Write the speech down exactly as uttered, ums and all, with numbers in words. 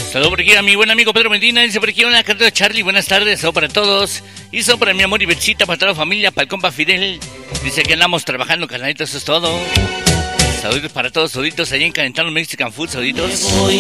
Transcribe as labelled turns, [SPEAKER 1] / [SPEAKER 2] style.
[SPEAKER 1] Saludos por aquí a mi buen amigo Pedro Medina. Dice por aquí, hola, cantante Charlie, buenas tardes. Saludos para todos. Y saludos para mi amor y Betsita, para toda la familia, para el compa Fidel. Dice que andamos trabajando, carnalito, eso es todo. Saludos para todos, saluditos allá en Calentando Mexican Food, saluditos.